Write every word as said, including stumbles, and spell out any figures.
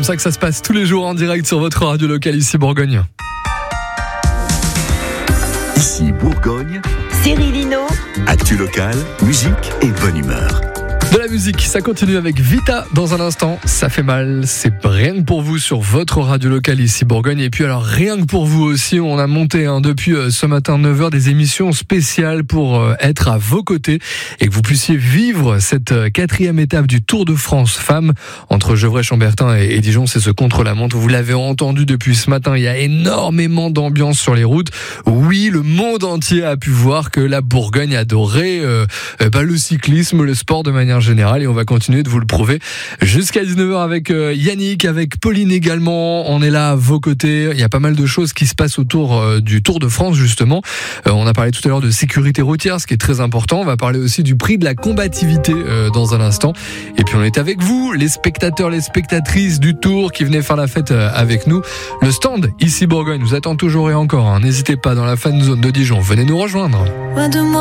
comme ça que ça se passe tous les jours en direct sur votre radio locale ici Bourgogne. Ici Bourgogne, Cyril Hinault, actu locale, musique et bonne humeur. De la musique, ça continue avec Vita dans un instant. Ça fait mal, c'est rien que pour vous sur votre radio locale ici Bourgogne. Et puis alors rien que pour vous aussi, on a monté hein, depuis euh, ce matin neuf heures des émissions spéciales pour euh, être à vos côtés et que vous puissiez vivre cette euh, quatrième étape du Tour de France Femmes entre Gevrey-Chambertin et, et Dijon. C'est ce contre-la-montre. Vous l'avez entendu depuis ce matin, il y a énormément d'ambiance sur les routes. Oui, le monde entier a pu voir que la Bourgogne adorait euh, euh, bah, le cyclisme, le sport de manière générale, et on va continuer de vous le prouver jusqu'à dix-neuf heures avec euh, Yannick, avec Pauline également. On est là à vos côtés. Il y a pas mal de choses qui se passent autour euh, du Tour de France justement. Euh, on a parlé tout à l'heure de sécurité routière, ce qui est très important. On va parler aussi du prix de la combativité euh, dans un instant. Et puis on est avec vous, les spectateurs, les spectatrices du Tour qui venaient faire la fête euh, avec nous. Le stand ici Bourgogne nous attend toujours et encore. Hein. N'hésitez pas, dans la fan zone de Dijon, venez nous rejoindre.